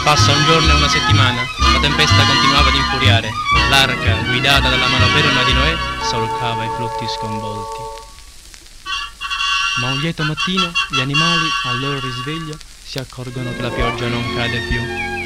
Passa un giorno e una settimana, la tempesta continuava ad infuriare, l'arca, guidata dalla manoferma di Noè, solcava i flutti sconvolti. Ma un lieto mattino gli animali, al loro risveglio, si accorgono che la pioggia non cade più.